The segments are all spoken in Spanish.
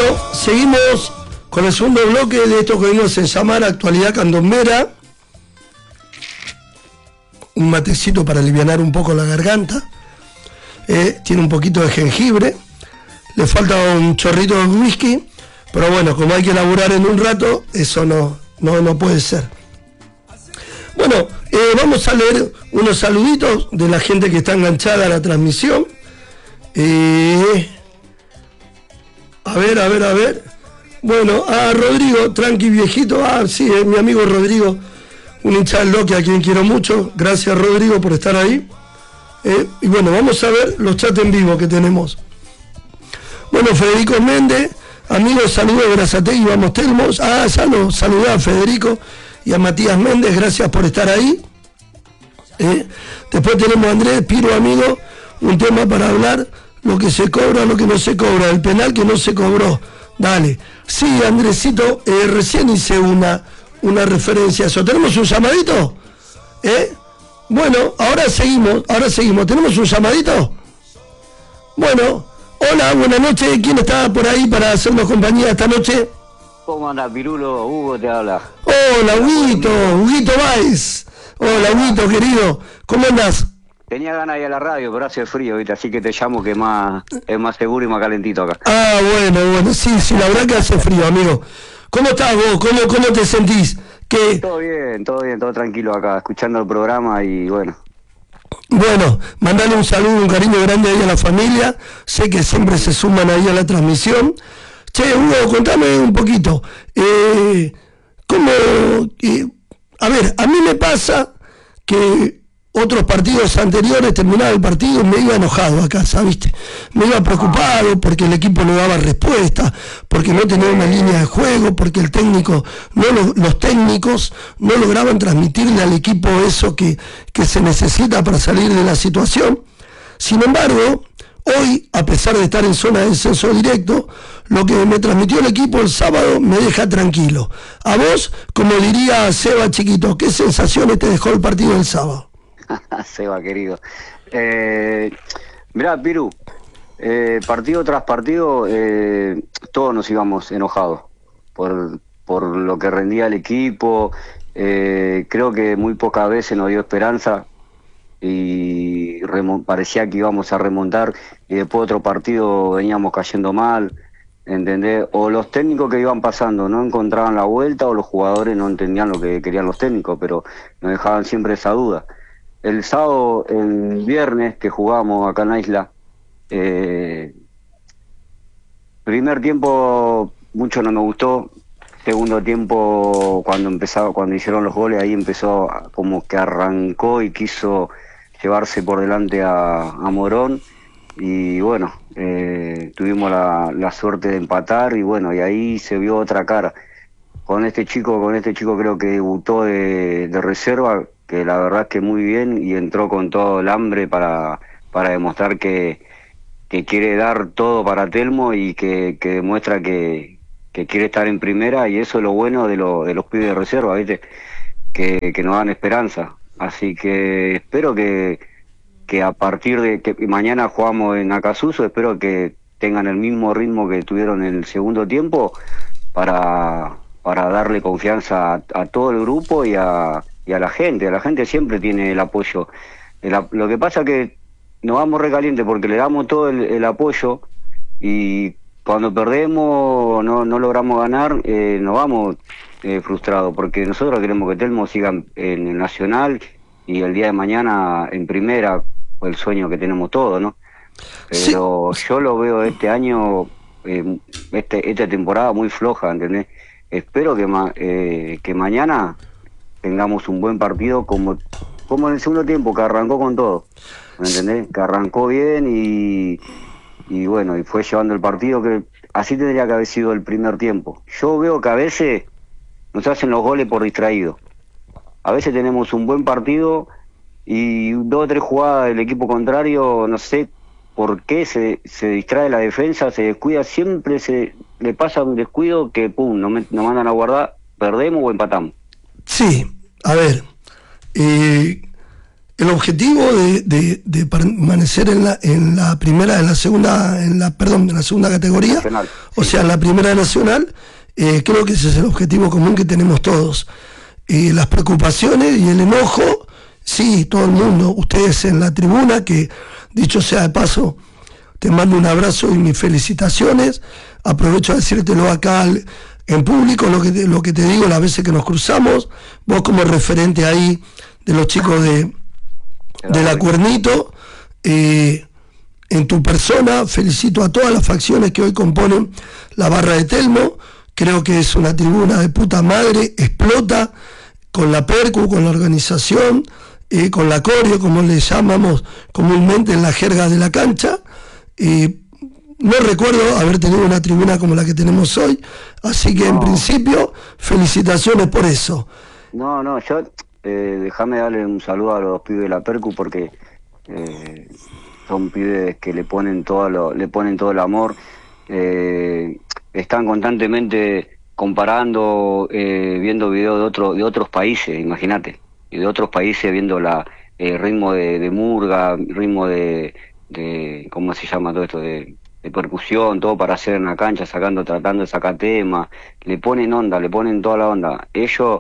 Seguimos con el segundo bloque de esto que vimos en llamar Actualidad Candombera. Un matecito para alivianar un poco la garganta. Tiene un poquito de jengibre. Le falta un chorrito de whisky. Pero bueno, como hay que laburar en un rato, eso no puede ser. Bueno, vamos a leer unos saluditos de la gente que está enganchada a la transmisión. A ver. Bueno, a Rodrigo, tranqui viejito. Sí, mi amigo Rodrigo, un hincha del Loque a quien quiero mucho. Gracias, Rodrigo, por estar ahí. Y bueno, vamos a ver los chats en vivo que tenemos. Bueno, Federico Méndez, amigos, saludos de Berazategui, vamos Telmos. Ya lo saludé a Federico y a Matías Méndez, gracias por estar ahí. Después tenemos a Andrés Piro, amigo, un tema para hablar, lo que se cobra, lo que no se cobra, el penal que no se cobró. Dale. Sí, Andresito, recién hice una referencia a eso. ¿Tenemos un llamadito? Bueno, ahora seguimos. ¿Tenemos un llamadito? Bueno, hola, buenas noches. ¿Quién está por ahí para hacernos compañía esta noche? ¿Cómo anda, Pirulo? Hugo te habla. Hola, Huguito Báez. Hola, Huguito, querido. ¿Cómo andás? Tenía ganas de ir a la radio, pero hace frío, ¿viste? Así que te llamo que es más seguro y más calentito acá. Bueno, sí, la verdad que hace frío, amigo. ¿Cómo estás vos? ¿Cómo te sentís? Todo bien, todo tranquilo acá, escuchando el programa y bueno. Bueno, mandale un saludo, un cariño grande ahí a la familia. Sé que siempre se suman ahí a la transmisión. Che, Hugo, contame un poquito. A ver, a mí me pasa que otros partidos anteriores, terminaba el partido, me iba enojado a casa, ¿viste? Me iba preocupado porque el equipo no daba respuesta, porque no tenía una línea de juego, porque el técnico, los técnicos no lograban transmitirle al equipo eso que se necesita para salir de la situación. Sin embargo, hoy, a pesar de estar en zona de descenso directo, lo que me transmitió el equipo el sábado me deja tranquilo. A vos, como diría Seba Chiquito, ¿qué sensaciones te dejó el partido del sábado? Seba, querido. Mirá, Piru, partido tras partido, todos nos íbamos enojados por lo que rendía el equipo. Creo que muy pocas veces nos dio esperanza y parecía que íbamos a remontar y después otro partido veníamos cayendo mal, ¿entendés? O los técnicos que iban pasando no encontraban la vuelta o los jugadores no entendían lo que querían los técnicos, pero nos dejaban siempre esa duda. El sábado, el viernes que jugamos acá en la isla, primer tiempo mucho no me gustó, segundo tiempo cuando hicieron los goles ahí empezó como que arrancó y quiso llevarse por delante a Morón y bueno, tuvimos la suerte de empatar y bueno, y ahí se vio otra cara. Con este chico creo que debutó de reserva, que la verdad es que muy bien y entró con todo el hambre para demostrar que quiere dar todo para Telmo y que demuestra que quiere estar en primera y eso es lo bueno de los pibes de reserva, ¿viste? Que nos dan esperanza. Así que espero que a partir de que mañana jugamos en Acasuso, espero que tengan el mismo ritmo que tuvieron en el segundo tiempo para darle confianza a todo el grupo y a la gente. La gente siempre tiene el apoyo. Lo que pasa es que nos vamos recalientes porque le damos todo el apoyo y cuando perdemos no logramos ganar, nos vamos frustrados porque nosotros queremos que Telmo siga en el Nacional y el día de mañana en primera, el sueño que tenemos todos, ¿no? Pero sí, yo lo veo este año, esta temporada muy floja, ¿entendés? Espero que mañana tengamos un buen partido como en el segundo tiempo, que arrancó con todo, ¿me entendés? Que arrancó bien y bueno, y fue llevando el partido, que así tendría que haber sido el primer tiempo. Yo veo que a veces nos hacen los goles por distraídos. A veces tenemos un buen partido y 2 o 3 jugadas del equipo contrario, no sé por qué se distrae la defensa, se descuida, siempre se le pasa un descuido que pum, nos mandan a guardar, perdemos o empatamos. Sí, a ver, el objetivo de permanecer en la primera, en la segunda, perdón, en la segunda categoría, Nacional, o sí. sea, en la primera nacional, creo que ese es el objetivo común que tenemos todos. Las preocupaciones y el enojo, sí, todo el mundo, ustedes en la tribuna, que dicho sea de paso, te mando un abrazo y mis felicitaciones. Aprovecho a decírtelo acá en público, lo que te digo las veces que nos cruzamos, vos como referente ahí de los chicos de la Cuernito, en tu persona, felicito a todas las facciones que hoy componen la barra de Telmo. Creo que es una tribuna de puta madre, explota con la percu, con la organización, con la coreo, como le llamamos comúnmente en la jerga de la cancha. No recuerdo haber tenido una tribuna como la que tenemos hoy, así que en principio, felicitaciones por eso. No, yo déjame darle un saludo a los pibes de la Percu porque son pibes que le ponen todo el amor, están constantemente comparando, viendo videos de otros países, imagínate, y de otros países viendo el ritmo de murga, ritmo de ¿cómo se llama todo esto? De percusión, todo para hacer en la cancha, tratando de sacar temas, le ponen onda, le ponen toda la onda. Ellos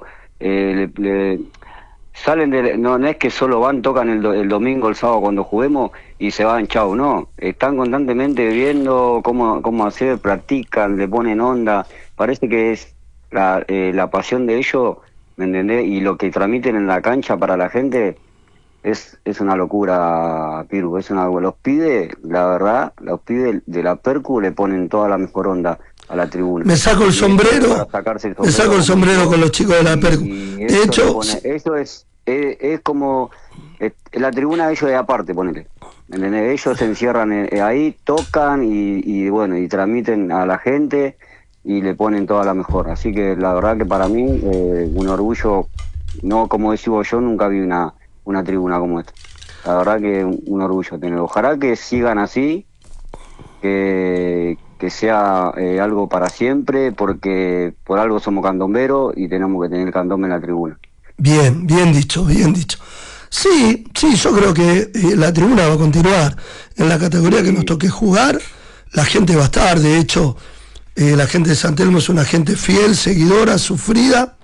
salen no es que solo van, tocan el domingo, el sábado cuando juguemos y se van, chau, no, están constantemente viendo cómo hacer, practican, le ponen onda, parece que es la pasión de ellos, ¿me entendés? Y lo que transmiten en la cancha para la gente es una locura, Piru, los pibes, la verdad, los pibes de la Percu le ponen toda la mejor onda a la tribuna. Me saco el sombrero, con los chicos de la Percu. De hecho, eso es como la tribuna de ellos de aparte, ponele. ¿Entendés? Ellos se encierran ahí, tocan y bueno, y transmiten a la gente y le ponen toda la mejor. Así que la verdad que para mí, un orgullo, no como decía yo, nunca vi una tribuna como esta. La verdad que un orgullo tener. Ojalá que sigan así, que sea algo para siempre, porque por algo somos candomberos y tenemos que tener candombe en la tribuna. Bien dicho. Sí, yo creo que la tribuna va a continuar en la categoría que nos toque jugar. La gente va a estar, de hecho, la gente de San Telmo es una gente fiel, seguidora, sufrida.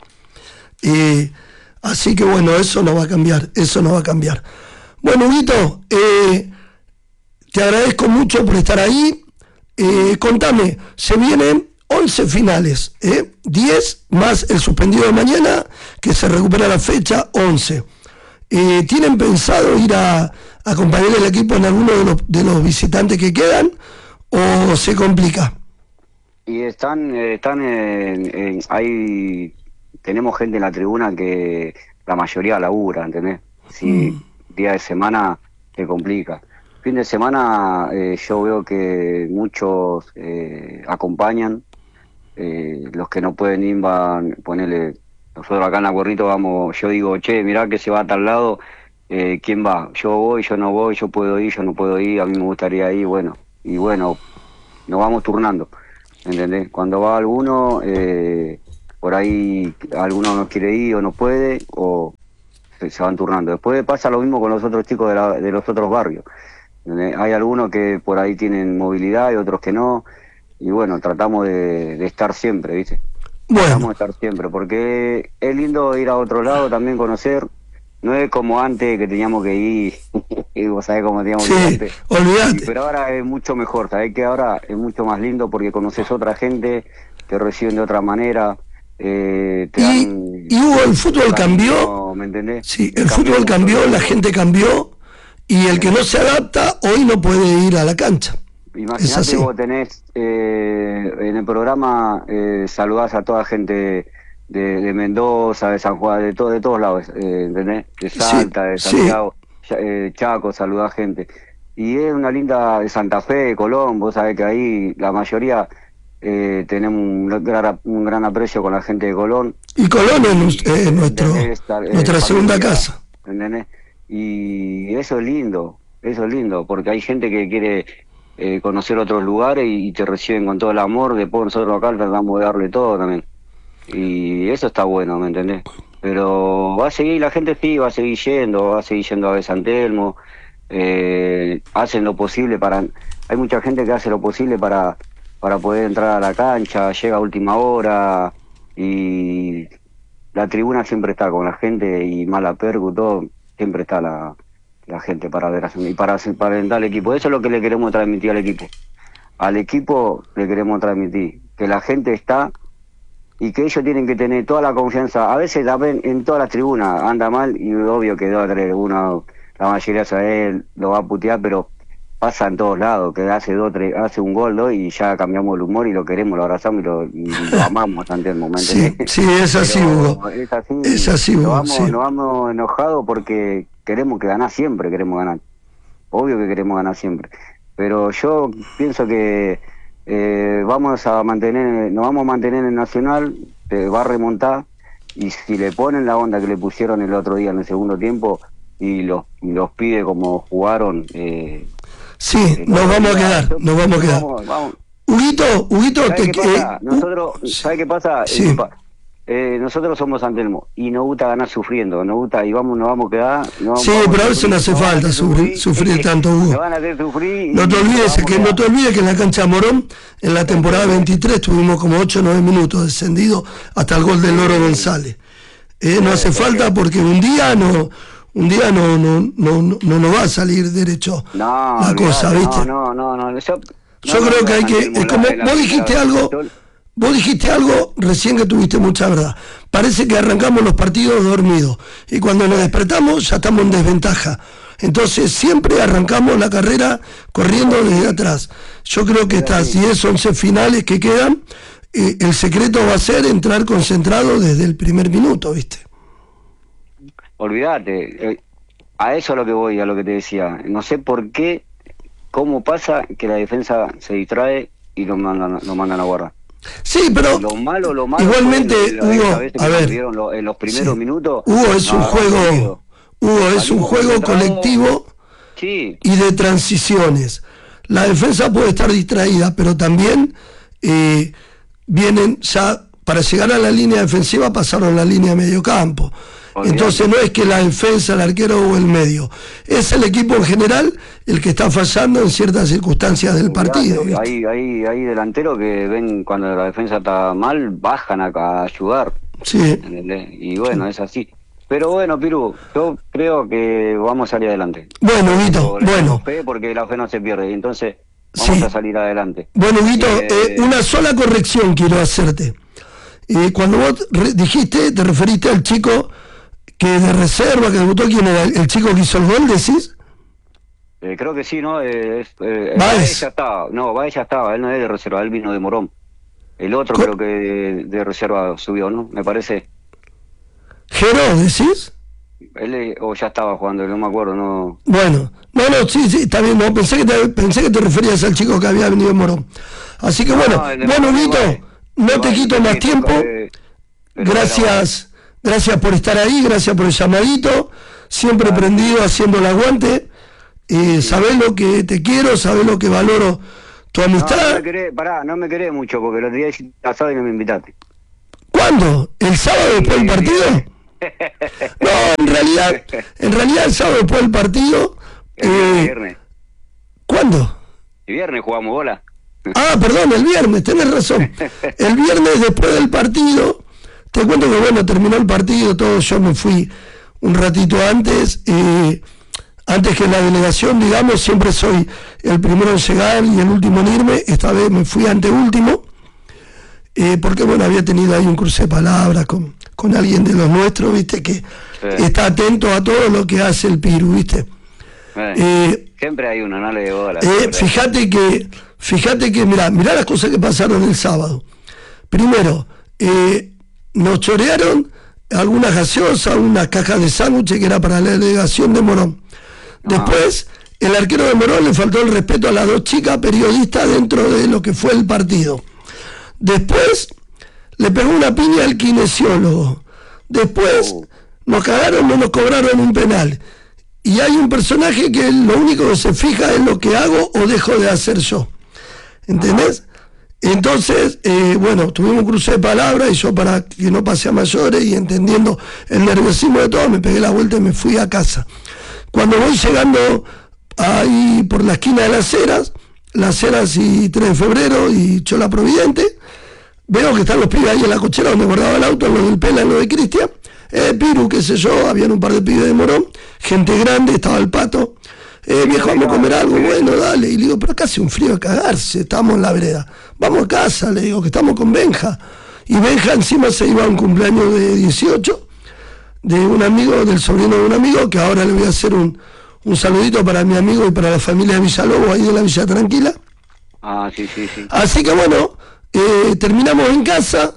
Así que bueno, eso no va a cambiar. Bueno, Huguito, te agradezco mucho por estar ahí. Contame, se vienen 11 finales, 10 más el suspendido de mañana, que se recupera la fecha, 11. ¿Tienen pensado ir a acompañar el equipo en alguno de los visitantes que quedan o se complica? Y están ahí, tenemos gente en la tribuna que la mayoría labura, ¿entendés? Si día de semana se complica. Fin de semana yo veo que muchos acompañan, los que no pueden ir van, ponele, nosotros acá en la Cuernito vamos, yo digo, che, mirá que se va a tal lado, ¿quién va? Yo voy, yo no voy, yo puedo ir, yo no puedo ir, a mí me gustaría ir, bueno, nos vamos turnando, ¿entendés? Cuando va alguno, por ahí alguno no quiere ir o no puede, o se van turnando. Después pasa lo mismo con los otros chicos de los otros barrios. Hay algunos que por ahí tienen movilidad y otros que no, y bueno, tratamos de estar siempre, ¿viste? Bueno. Tratamos de estar siempre, porque es lindo ir a otro lado, también conocer, no es como antes que teníamos que ir, y vos sabés cómo teníamos que ir antes. Olvidate. Pero ahora es mucho mejor, sabés que ahora es mucho más lindo porque conoces otra gente, te reciben de otra manera. Y Hugo, el fútbol cambió, ¿me entendés? Sí, el fútbol cambió, la gente cambió, y el que no se adapta hoy no puede ir a la cancha. Imagínate, vos tenés en el programa, saludás a toda gente de Mendoza, de San Juan, de todos lados, ¿entendés? De Salta, de Santiago, Chaco, saludás gente. Y es una linda, de Santa Fe, de Colón, vos sabés que ahí la mayoría tenemos un gran aprecio con la gente de Colón. Y Colón es nuestra segunda casa. ¿Entendés? Y eso es lindo, porque hay gente que quiere conocer otros lugares y te reciben con todo el amor. Después nosotros acá tratamos de darle todo también, y eso está bueno, ¿me entendés? Pero va a seguir, la gente sí, va a seguir yendo a ver San Telmo, hacen lo posible hay mucha gente que hace lo posible para poder entrar a la cancha, llega a última hora, y la tribuna siempre está con la gente, y mala pergu, todo, siempre está la gente para ver y para alentar al equipo. Eso es lo que le queremos transmitir al equipo. Al equipo le queremos transmitir que la gente está y que ellos tienen que tener toda la confianza. A veces también en todas las tribunas anda mal, y obvio que la mayoría sabe, él lo va a putear, pero pasa en todos lados, que hace un gol, ¿no? Y ya cambiamos el humor y lo queremos, lo abrazamos y lo amamos ante el momento. Sí, sí, es así, Hugo. Es así, Hugo. Nos vamos enojados porque queremos ganar siempre, queremos ganar. Obvio que queremos ganar siempre. Pero yo pienso que nos vamos a mantener en Nacional, va a remontar, y si le ponen la onda que le pusieron el otro día en el segundo tiempo y los pide como jugaron, sí, nos vamos a quedar. Vamos. Huguito, ¿Sabe qué pasa? Sí. Nosotros somos San Telmo y nos gusta ganar sufriendo, nos vamos a quedar. Sí, pero a veces no hace falta sufrir tanto, Hugo. Nos van a hacer sufrir. No te olvides que en la cancha Morón, en la temporada 23, tuvimos como 8 o 9 minutos descendidos hasta el gol del Loro González. No hace falta, porque un día no va a salir derecho la cosa, ¿viste? No. Yo creo que hay que, como vos dijiste algo recién que tuviste mucha verdad. Parece que arrancamos los partidos dormidos y cuando nos despertamos ya estamos en desventaja. Entonces siempre arrancamos la carrera corriendo desde atrás. Yo creo que estas 10, 11 finales que quedan, el secreto va a ser entrar concentrado desde el primer minuto, ¿viste? Olvídate, a eso es lo que voy, a lo que te decía. No sé cómo pasa que la defensa se distrae y lo mandan a guardar. Sí, pero lo malo igualmente, Hugo, a ver, en los primeros minutos. Hugo, es un juego colectivo, sí, y de transiciones. La defensa puede estar distraída, pero también vienen ya, para llegar a la línea defensiva pasaron la línea de medio campo. Entonces no es que la defensa, el arquero o el medio, es el equipo en general el que está fallando en ciertas circunstancias del partido, ¿viste? Hay delanteros que ven cuando la defensa está mal, bajan a ayudar. Sí. ¿Entendés? Y bueno, es así. Pero bueno, Piru, yo creo que vamos a salir adelante. Bueno, Guito, bueno. Porque la fe no se pierde, y entonces vamos a salir adelante. Bueno, Guito, una sola corrección quiero hacerte. Cuando vos dijiste, te referiste al chico que de reserva, que debutó, ¿quién era? ¿El chico que hizo el gol, decís? Creo que sí, ¿no? Baez ya estaba. No, Baez ya estaba, él no es de reserva, él vino de Morón. El otro creo que de reserva subió, ¿no? Me parece. ¿Jero, decís? Él o ya estaba jugando, no me acuerdo, ¿no? Bueno, sí, está bien, no, pensé que te referías al chico que había venido de Morón. Así que bueno, Guito, no te quito más tiempo. Gracias por estar ahí, gracias por el llamadito, siempre prendido, haciendo el aguante. Sabés lo que te quiero, sabés lo que valoro tu amistad. No me querés mucho, porque el otro día hiciste asado y no me invitaste. ¿Cuándo? ¿El sábado después del partido? No, en realidad el sábado después del partido. El viernes. ¿Cuándo? El viernes jugamos bola. Ah, perdón, el viernes, tenés razón. El viernes después del partido, te cuento que bueno, terminó el partido, todo, yo me fui un ratito antes que la delegación, digamos, siempre soy el primero en llegar y el último en irme. Esta vez me fui anteúltimo, porque bueno, había tenido ahí un cruce de palabras con alguien de los nuestros, viste, que está atento a todo lo que hace el Piru, viste. Siempre hay uno, no le debo bola. Fíjate que mirá las cosas que pasaron el sábado. Primero, nos chorearon algunas gaseosas, unas cajas de sándwiches que era para la delegación de Morón. Después, el arquero de Morón le faltó el respeto a las 2 chicas periodistas dentro de lo que fue el partido. Después, le pegó una piña al kinesiólogo. Después, nos cagaron, no nos cobraron un penal. Y hay un personaje que lo único que se fija es lo que hago o dejo de hacer yo. ¿Entendés? Entonces, bueno, tuvimos un cruce de palabras y yo, para que no pase a mayores y entendiendo el nerviosismo de todo, me pegué la vuelta y me fui a casa. Cuando voy llegando ahí por la esquina de Las Heras y 3 de febrero y Chola Providente, veo que están los pibes ahí en la cochera donde guardaba el auto, lo del Pela, lo de Cristian, Piru, qué sé yo, habían un par de pibes de Morón, gente grande, estaba el Pato. Viejo, vamos a comer algo, bueno, dale. Y le digo, pero acá hace un frío de cagarse, estamos en la vereda. Vamos a casa, le digo, que estamos con Benja. Y Benja encima se iba a un cumpleaños de 18 de un amigo, del sobrino de un amigo, que ahora le voy a hacer un saludito para mi amigo y para la familia de Villalobos, ahí de la Villa Tranquila. Ah, sí. Así que bueno, terminamos en casa,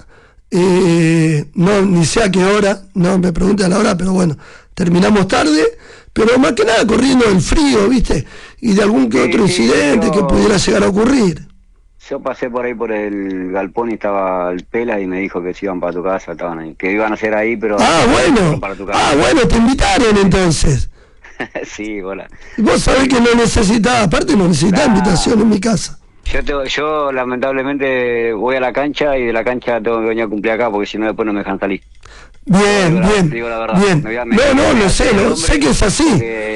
no, ni sé a qué hora, no me pregunte a la hora, pero bueno, terminamos tarde. Pero más que nada corriendo del frío, ¿viste? Y de algún que otro incidente que pudiera llegar a ocurrir. Yo pasé por ahí por el galpón y estaba el Pela y me dijo que se iban para tu casa, estaban ahí, que iban a hacer ahí, pero... bueno, te invitaron entonces. Sí, hola. Vos sabés que no necesitás, aparte no necesitás invitación en mi casa. Yo lamentablemente voy a la cancha y de la cancha tengo que venir a cumplir acá porque si no después no me dejan salir. Bien. No sé que es así,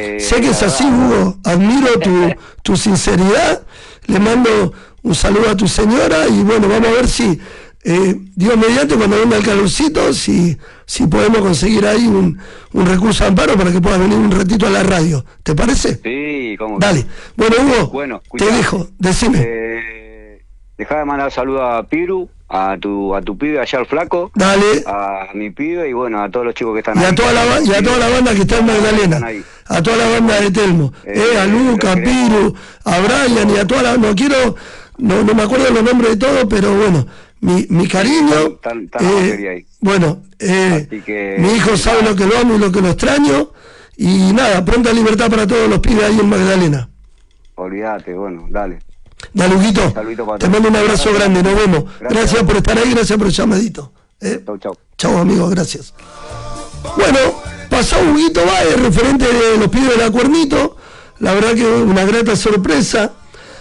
Hugo, admiro tu sinceridad, le mando un saludo a tu señora y bueno, vamos a ver si, Dios mediante, cuando venga el calorcito, si podemos conseguir ahí un recurso de amparo para que puedas venir un ratito a la radio, ¿te parece? Sí, cómo. Dale, bueno Hugo, te dejo, decime. Dejá de mandar saludos a Piru, a tu pibe allá al flaco, dale, a mi pibe y bueno, a todos los chicos que están y ahí. A toda la banda que está en Magdalena, a toda la banda de Telmo, a Luca, a Piru, a Brian y a toda la... No me acuerdo los nombres de todos, pero bueno, mi cariño, bueno, mi hijo sabe lo que lo amo y lo que lo extraño, y nada, pronta libertad para todos los pibes ahí en Magdalena. Olvídate, bueno, dale. Dale, Huguito, te mando un abrazo grande, nos vemos. Gracias por estar ahí, gracias por el llamadito. Chau, amigos, gracias. Bueno, pasó Huguito Báez, referente de los pibes de la Cuernito, la verdad que una grata sorpresa.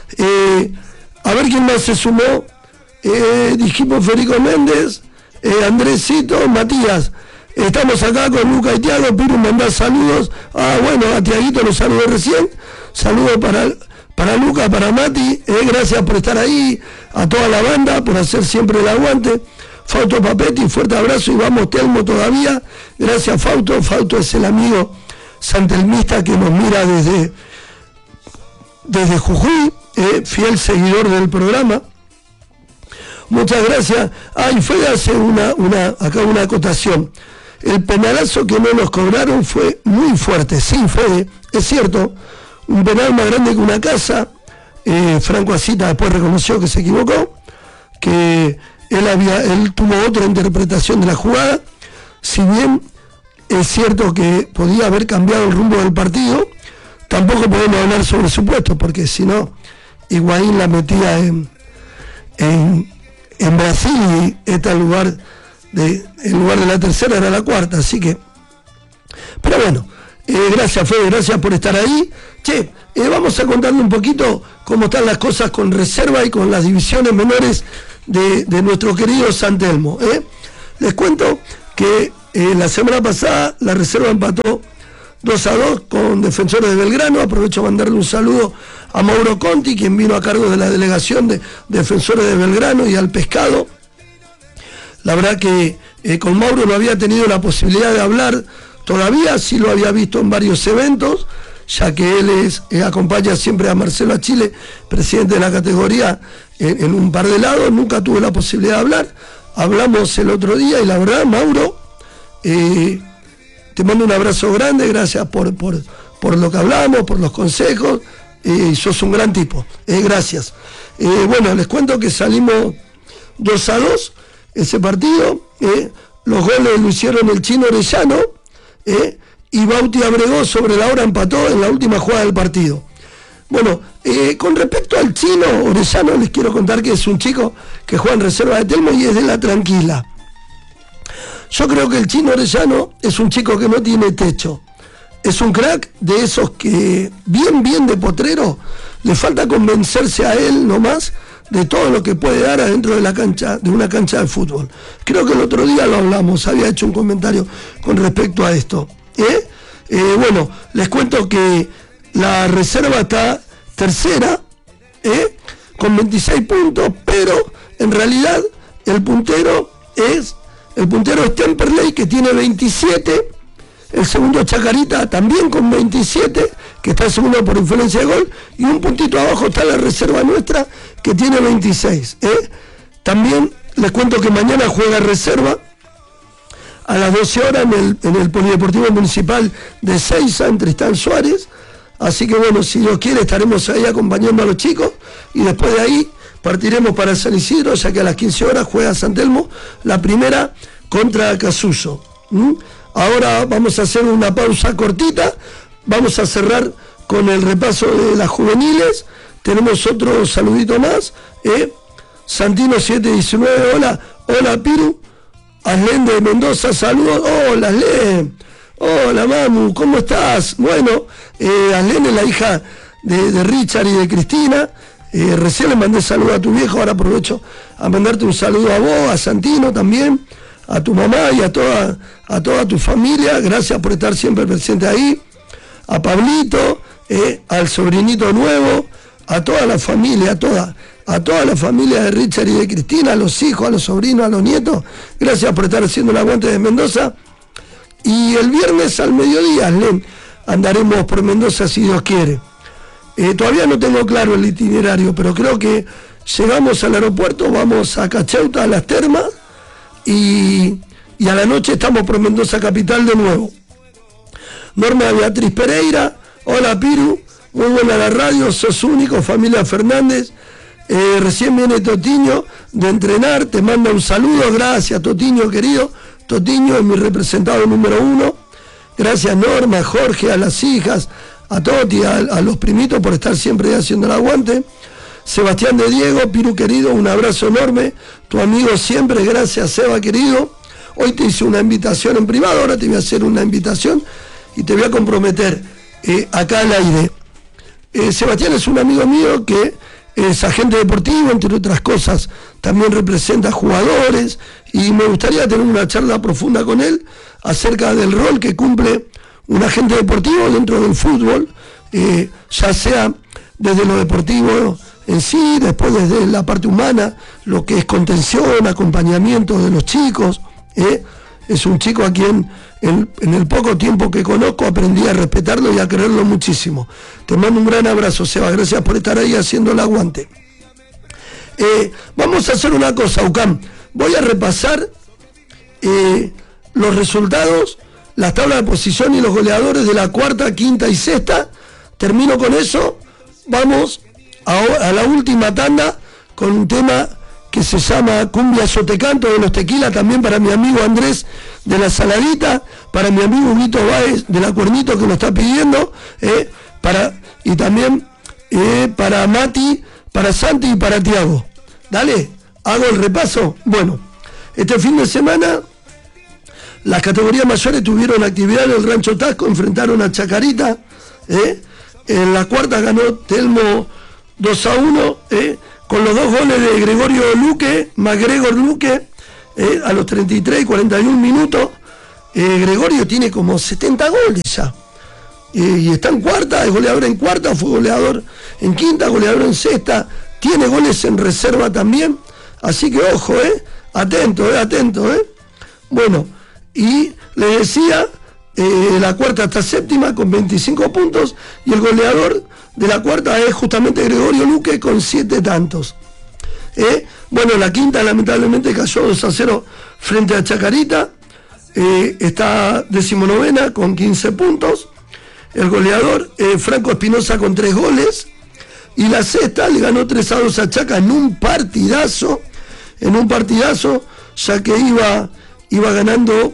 A ver quién más se sumó. Dijimos Federico Méndez, Andresito, Matías. Estamos acá con Luca y Tiago. Piru, mandar saludos. Bueno, a Tiaguito lo saludé recién. Saludos para Luca, para Mati, gracias por estar ahí, a toda la banda, por hacer siempre el aguante. Fausto Papetti, fuerte abrazo y vamos Telmo todavía. Gracias Fausto. Fausto es el amigo santelmista que nos mira desde Jujuy, fiel seguidor del programa. Muchas gracias. Y fue de hacer acá una acotación. El penalazo que no nos cobraron fue muy fuerte, sí, Fede, es cierto. Un penal más grande que una casa. Franco Asita después reconoció que se equivocó, que él tuvo otra interpretación de la jugada. Si bien es cierto que podía haber cambiado el rumbo del partido, tampoco podemos hablar sobre su puesto, porque si no, Higuaín la metía en Brasil y en lugar de la tercera era la cuarta, así que... Pero bueno, gracias Fede, gracias por estar ahí. Che, vamos a contarle un poquito cómo están las cosas con reserva y con las divisiones menores de nuestro querido San Telmo. Les cuento que la semana pasada la reserva empató 2-2 con Defensores de Belgrano. Aprovecho a mandarle un saludo a Mauro Conti, quien vino a cargo de la delegación de Defensores de Belgrano, y al Pescado. La verdad que con Mauro no había tenido la posibilidad de hablar todavía, sí lo había visto en varios eventos, ya que él acompaña siempre a Marcelo Achille, presidente de la categoría, en un par de lados. Nunca tuve la posibilidad de hablar. Hablamos el otro día y la verdad, Mauro, te mando un abrazo grande, gracias por lo que hablamos, por los consejos, sos un gran tipo, gracias. Bueno, les cuento que salimos 2-2 ese partido, los goles lo hicieron el Chino Orellano, y Bauti Abregó sobre la hora empató en la última jugada del partido. Bueno, con respecto al Chino Orellano, les quiero contar que es un chico que juega en reserva de Telmo y es de la Tranquila. Yo creo que el Chino Orellano es un chico que no tiene techo. Es un crack de esos que, bien de potrero, le falta convencerse a él nomás de todo lo que puede dar adentro de la cancha, de una cancha de fútbol. Creo que el otro día lo hablamos, había hecho un comentario con respecto a esto. Bueno, les cuento que la reserva está tercera, con 26 puntos, pero en realidad el puntero es Temperley, que tiene 27, el segundo Chacarita también con 27, que está segundo por diferencia de gol, y un puntito abajo está la reserva nuestra, que tiene 26. También les cuento que mañana juega reserva a las 12 horas en el Polideportivo Municipal de Seiza, en Tristán Suárez. Así que bueno, si Dios quiere estaremos ahí acompañando a los chicos, y después de ahí partiremos para San Isidro, ya que a las 15 horas juega San Telmo, la primera contra Casuso. Ahora vamos a hacer una pausa cortita, vamos a cerrar con el repaso de las juveniles. Tenemos otro saludito más, Santino 719, hola Piru, Aslén de Mendoza, saludos, hola Aslén, hola Mamu, ¿cómo estás? Bueno, Aslén es la hija de Richard y de Cristina. Recién le mandé saludo a tu viejo, ahora aprovecho a mandarte un saludo a vos, a Santino también, a tu mamá y a toda tu familia. Gracias por estar siempre presente ahí, a Pablito, al sobrinito nuevo, a toda la familia, a toda la familia de Richard y de Cristina, a los hijos, a los sobrinos, a los nietos. Gracias por estar haciendo el aguante de Mendoza. Y el viernes al mediodía, Aslén, andaremos por Mendoza si Dios quiere. Todavía no tengo claro el itinerario, pero creo que llegamos al aeropuerto, vamos a Cacheuta, a las termas, y a la noche estamos por Mendoza capital de nuevo. Norma Beatriz Pereira, hola Piru, muy buena la radio, sos único, familia Fernández. Recién viene Totiño de entrenar, te manda un saludo, gracias Totiño querido. Totiño es mi representado número 1. Gracias Norma, Jorge, a las hijas, a Toti, a los primitos por estar siempre haciendo el aguante. Sebastián de Diego, Piru querido, un abrazo enorme, tu amigo siempre, gracias Seba querido. Hoy te hice una invitación en privado, ahora te voy a hacer una invitación y te voy a comprometer acá al aire. Sebastián es un amigo mío que es agente deportivo, entre otras cosas, también representa jugadores, y me gustaría tener una charla profunda con él acerca del rol que cumple un agente deportivo dentro del fútbol, ya sea desde lo deportivo en sí, después desde la parte humana, lo que es contención, acompañamiento de los chicos. Es un chico a quien en el poco tiempo que conozco aprendí a respetarlo y a quererlo muchísimo. Te mando un gran abrazo, Seba, gracias por estar ahí haciendo el aguante. Vamos a hacer una cosa, Ucam, voy a repasar los resultados, las tablas de posición y los goleadores de la cuarta, quinta y sexta. Termino con eso, vamos a la última tanda con un tema que se llama Cumbia Sotecanto de los Tequila, también para mi amigo Andrés de la Saladita, para mi amigo Huguito Báez de la Cuernito que lo está pidiendo, y también para Mati, para Santi y para Tiago. Dale, hago el repaso. Bueno, este fin de semana las categorías mayores tuvieron actividad en el Rancho Tasco, enfrentaron a Chacarita, en la cuarta ganó Telmo 2-1, con los 2 goles de Gregorio Luque, MacGregor Luque, a los 33 y 41 minutos. Gregorio tiene como 70 goles ya, y está en cuarta, es goleador en cuarta, fue goleador en quinta, goleador en sexta, tiene goles en reserva también, así que ojo, atento. Bueno, y les decía, la cuarta hasta séptima con 25 puntos, y el goleador de la cuarta es justamente Gregorio Luque con 7 tantos. Bueno, la quinta lamentablemente cayó 2-0 frente a Chacarita, está 19ª con 15 puntos, el goleador Franco Espinosa con 3 goles, y la sexta le ganó 3-2 a Chaca en un partidazo, ya que iba ganando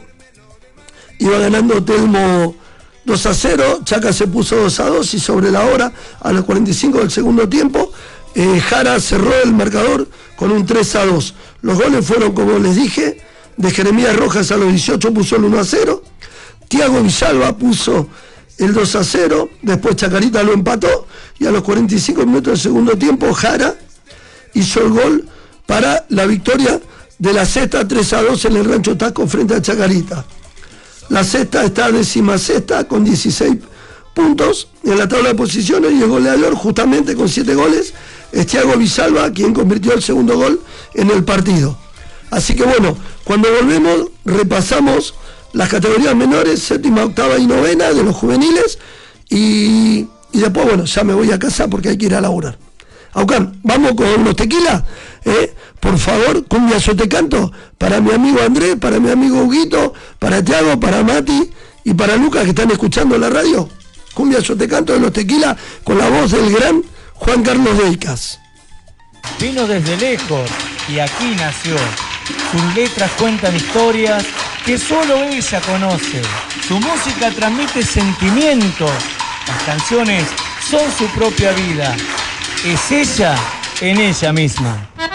Telmo 2-0, Chaca se puso 2-2 y sobre la hora, a los 45 del segundo tiempo, Jara cerró el marcador con un 3-2. Los goles fueron, como les dije, de Jeremías Rojas a los 18 puso el 1-0, Tiago Villalba puso el 2-0, después Chacarita lo empató, y a los 45 minutos del segundo tiempo Jara hizo el gol para la victoria de la Sexta 3-2 en el Rancho Taco frente a Chacarita. La Sexta está 16ª con 16 puntos en la tabla de posiciones, y el goleador justamente con 7 goles es Thiago Villalba, quien convirtió el segundo gol en el partido. Así que bueno, cuando volvemos repasamos las categorías menores, séptima, octava y novena de los juveniles, y después bueno, ya me voy a casa porque hay que ir a laburar. Aucán, vamos con unos tequilas, por favor, cumbia yo te canto, para mi amigo Andrés, para mi amigo Huguito, para Thiago, para Mati y para Lucas que están escuchando la radio. Cumbia yo te canto de los tequilas con la voz del gran Juan Carlos Deicas. Vino desde lejos y aquí nació. Sus letras cuentan historias que solo ella conoce. Su música transmite sentimientos. Las canciones son su propia vida. Es ella en ella misma.